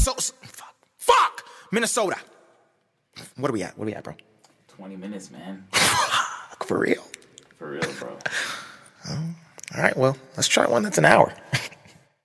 Fuck! Minnesota. What are we at? Bro? 20 minutes, man. For real? For real, bro. All right, well, let's try one that's an hour.